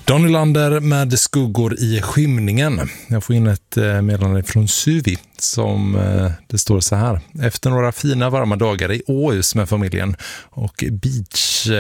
Dan Nylander med skuggor i skymningen. Jag får in ett meddelande från Suvi som det står så här. Efter några fina varma dagar i Åhus med familjen och beach